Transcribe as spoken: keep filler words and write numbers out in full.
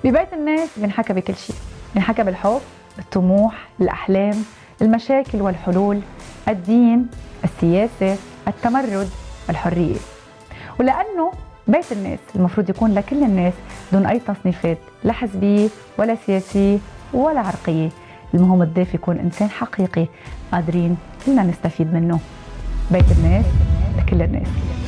ببيت الناس بنحكى بكل شيء، بنحكى بالحب، بالطموح، الأحلام، المشاكل والحلول، الدين، السياسة، التمرد، الحرية. ولأنه بيت الناس المفروض يكون لكل الناس دون أي تصنيفات، لا حزبية ولا سياسية ولا عرقية. المهم الضيف يكون إنسان حقيقي قادرين كلنا نستفيد منه. بيت الناس لكل الناس.